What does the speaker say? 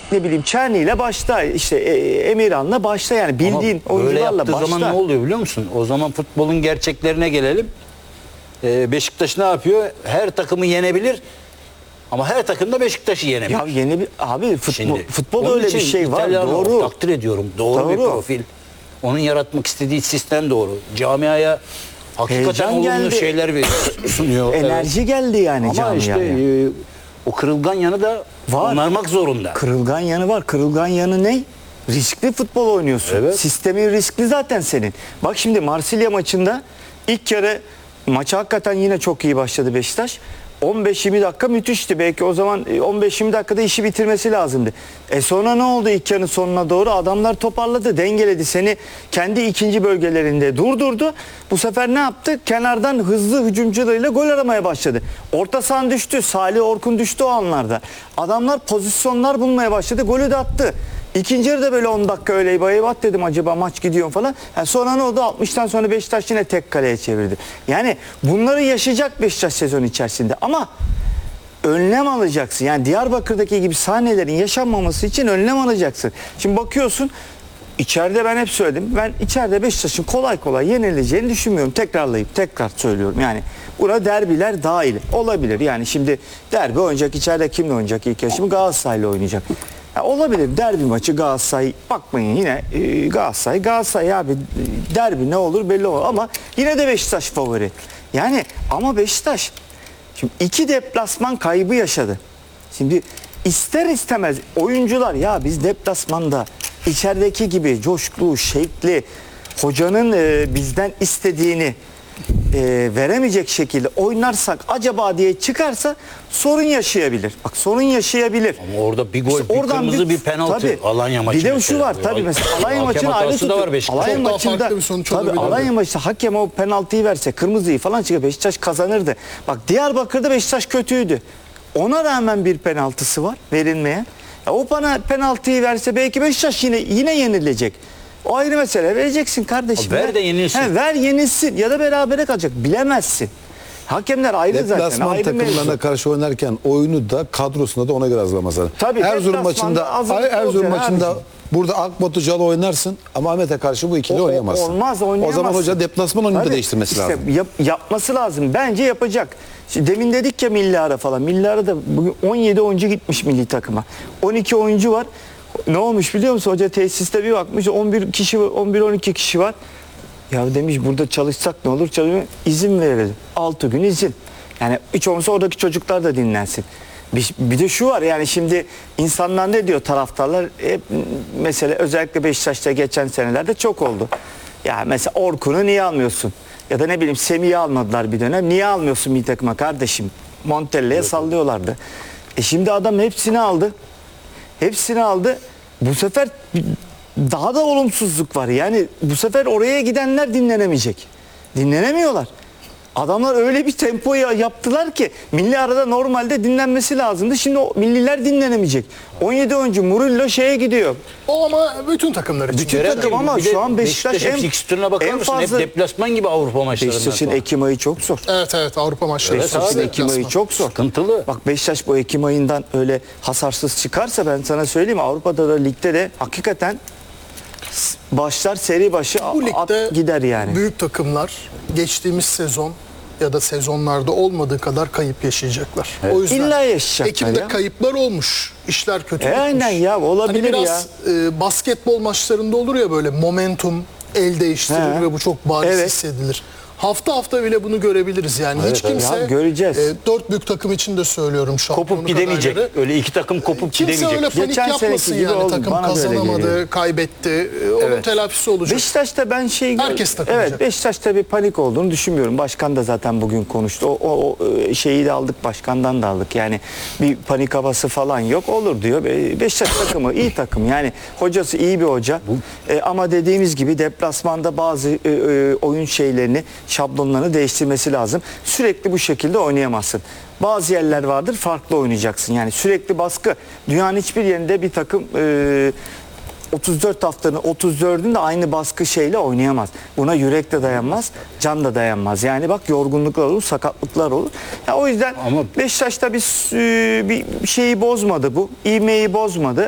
ne bileyim Çerni ile başla, işte Emirhan'la başla, yani bildiğin Ama böyle oyuncularla yaptığı başla. zaman ne oluyor biliyor musun? O zaman futbolun gerçeklerine gelelim. Beşiktaş ne yapıyor? Her takımı yenebilir ama her takım da Beşiktaş'ı yenebilir. Ya yeni bir abi futbol onun öyle bir için şey var. İtalyan'ı Doğru. takdir ediyorum. Doğru bir profil. Onun yaratmak istediği sistem doğru. Camiaya hakikaten Heyecan olumlu geldi. şeyler sunuyor. Enerji geldi yani ama camiaya. işte o kırılgan yanı da Var. onarmak zorunda. Kırılgan yanı var. Kırılgan yanı ne? Riskli futbol oynuyorsun. Evet. Sistemin riskli zaten senin. Bak şimdi Marsilya maçında ilk yarı maça hakikaten yine çok iyi başladı Beşiktaş. 15-20 dakika müthişti. Belki o zaman 15-20 dakikada işi bitirmesi lazımdı. Sonra ne oldu ilk yarının sonuna doğru? Adamlar toparladı, dengeledi. Seni kendi ikinci bölgelerinde durdurdu. Bu sefer ne yaptı? Kenardan hızlı hücumcularıyla gol aramaya başladı. Orta sahan düştü. Salih Orkun düştü o anlarda. Adamlar pozisyonlar bulmaya başladı. Golü de attı. İkinci yarıda böyle 10 dakika öyle bayıvat dedim, acaba maç gidiyor falan. Sonra ne oldu? 60'tan sonra Beşiktaş yine tek kaleye çevirdi. Yani bunları yaşayacak Beşiktaş sezon içerisinde ama önlem alacaksın. Yani Diyarbakır'daki gibi sahnelerin yaşanmaması için önlem alacaksın. Şimdi bakıyorsun içeride, ben hep söyledim. Ben içeride Beşiktaş'ın kolay kolay yenileceğini düşünmüyorum. Tekrar söylüyorum. Yani buna derbiler dahil olabilir. Yani şimdi derbi oynayacak, içeride kimle oynayacak ilk yarışımı? Galatasaray'la oynayacak. Ya olabilir, derbi maçı Galatasaray, bakmayın yine Galatasaray abi, derbi ne olur belli olur ama yine de Beşiktaş favori. Yani ama Beşiktaş şimdi 2 deplasman kaybı yaşadı. Şimdi ister istemez oyuncular, ya biz deplasmanda içerideki gibi coşkulu, şevkli, hocanın bizden istediğini veremeyecek şekilde oynarsak acaba diye çıkarsa sorun yaşayabilir. Bak sorun yaşayabilir. Ama orada bir gol, İşte bir kırmızı, bir penaltı. tabii, Alanya maçı. bir de şu var tabii, mesela Alanya maçını ayrı tutuyor. Alanya Çok daha maçında farklı bir sonuç tabii olabilirdi. Alanya maçında hakem o penaltıyı verse, kırmızıyı falan çıkıyor, Beşiktaş kazanırdı. Bak Diyarbakır'da Beşiktaş kötüydü. Ona rağmen bir penaltısı var verilmeyen. Ya o penaltıyı verse belki Beşiktaş yine yenilecek. O ayrı mesele. Vereceksin kardeşim. Ver de yenilsin. Ver yenilsin ya da berabere kalacak. Bilemezsin. Hakemler ayrı zaten. Deplasman Ayrı takımlarına mevzu. karşı oynarken oyunu da kadrosunda da ona göre hazırlaması lazım. Tabii, Erzurum deplasmanda maçında hazırlıklı olacaksın abicim. burada Akbatu Calo oynarsın ama Ahmet'e karşı bu ikili oynayamazsın. Olmaz, O oynayamazsın. zaman hoca deplasman oyunu da Tabii, değiştirmesi işte lazım. Yapması lazım. Bence yapacak. Şimdi demin dedik ya milli ara falan. Milli ara da bugün 17 oyuncu gitmiş milli takıma. 12 oyuncu var. Ne olmuş biliyor musun? Hoca tesiste bir bakmış, 11-12 kişi var. Ya demiş burada çalışsak ne olur? İzin verelim. 6 gün izin. Yani hiç olmazsa oradaki çocuklar da dinlensin. Bir de şu var, yani şimdi insanlar ne diyor, taraftarlar? Hep mesela özellikle Beşiktaş'ta geçen senelerde çok oldu. Ya mesela Orkun'u niye almıyorsun? Ya da ne bileyim Semih'i almadılar bir dönem. Niye almıyorsun milli takıma kardeşim? Montella'ya sallıyorlardı. Şimdi adam hepsini aldı. Bu sefer daha da olumsuzluk var. Yani bu sefer oraya gidenler dinlenemeyecek. Dinlenemiyorlar. Adamlar öyle bir tempo yaptılar ki milli arada normalde dinlenmesi lazımdı. Şimdi o milliler dinlenemeyecek. 17 oyuncu Murillo şeye gidiyor. O ama bütün takımlar için. Bütün takım ama Bir de şu an Beşiktaş hep fikstürüne bakar mısın? Hep deplasman gibi Avrupa maçlarından Beşiktaş'ın sonra. Ekim ayı çok zor. Evet Avrupa maçları. Beşiktaş'ın Evet, Ekim ayı deplasman. çok zor. Sıkıntılı. Bak Beşiktaş bu Ekim ayından öyle hasarsız çıkarsa, ben sana söyleyeyim, Avrupa'da da ligde de hakikaten başlar seri başı Bu ligde gider yani. büyük takımlar geçtiğimiz sezon ya da sezonlarda olmadığı kadar kayıp yaşayacaklar. O yüzden İlla yaşayacaklar Ekim'de ya. kayıplar olmuş. İşler kötü gitmiş. Aynen ya, olabilir hani biraz, basketbol maçlarında olur ya böyle momentum el değiştirir He. ve bu çok bariz Evet. hissedilir. Hafta hafta bile bunu görebiliriz yani. Hiç kimse Ya, göreceğiz. 4 büyük takım için de söylüyorum şampiyonluk Kopup gidemeyecek. adayları. Öyle iki takım kopup Kimse gidemeyecek. öyle panik Geçen yapmasın seneki gibi yani, oldu. takım Bana da öyle geliyor. kazanamadı, kaybetti. Onun telafisi olacak. Beşiktaş'ta ben Herkes takılacak. Evet, Beşiktaş'ta bir panik olduğunu düşünmüyorum. Başkan da zaten bugün konuştu. O şeyi de aldık, başkandan da aldık. Yani bir panik havası falan yok. Olur diyor. Beşiktaş takımı iyi takım. Yani hocası iyi bir hoca. Ama dediğimiz gibi deplasmanda bazı oyun şeylerini, şablonlarını değiştirmesi lazım. Sürekli bu şekilde oynayamazsın. Bazı yerler vardır, farklı oynayacaksın. Yani sürekli baskı. Dünyanın hiçbir yerinde bir takım 34 haftanın 34'ünde aynı baskı şeyle oynayamaz. Buna yürek de dayanmaz, can da dayanmaz. Yani bak, yorgunluklar olur, sakatlıklar olur. Ya o yüzden Ama Beşiktaş'ta bir şeyi bozmadı bu. İğmeyi bozmadı.